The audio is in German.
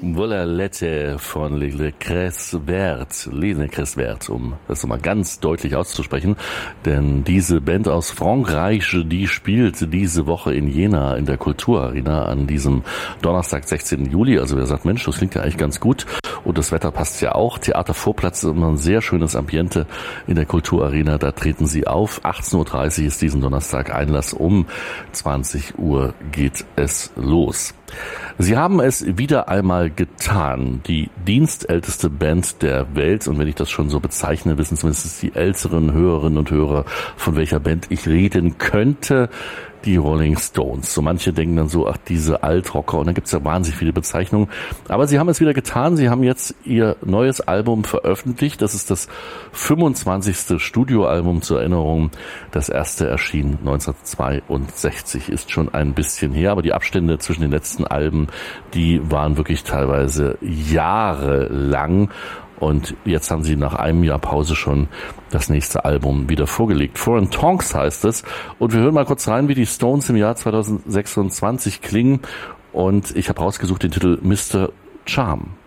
Volalette von Le Cresvert, um das nochmal ganz deutlich auszusprechen, denn diese Band aus Frankreich, die spielt diese Woche in Jena in der Kulturarena an diesem Donnerstag, 16. Juli. Also wer sagt, Mensch, das klingt ja eigentlich ganz gut und das Wetter passt ja auch. Theatervorplatz ist immer ein sehr schönes Ambiente in der Kulturarena, da treten sie auf. 18.30 Uhr ist diesen Donnerstag Einlass, um 20 Uhr geht es los. Sie haben es wieder einmal getan. Die dienstälteste Band der Welt, und wenn ich das schon so bezeichne, wissen zumindest die älteren Hörerinnen und Hörer, von welcher Band ich reden könnte, die Rolling Stones. So manche denken dann so, ach, diese Altrocker, und dann gibt's ja wahnsinnig viele Bezeichnungen. Aber sie haben es wieder getan. Sie haben jetzt ihr neues Album veröffentlicht. Das ist das 25. Studioalbum zur Erinnerung. Das erste erschien 1962, ist schon ein bisschen her, aber die Abstände zwischen den letzten Alben, die waren wirklich teilweise jahrelang. Und jetzt haben sie nach einem Jahr Pause schon das nächste Album wieder vorgelegt. Foreign Tongues heißt es. Und wir hören mal kurz rein, wie die Stones im Jahr 2026 klingen. Und ich habe rausgesucht den Titel Mr. Charm.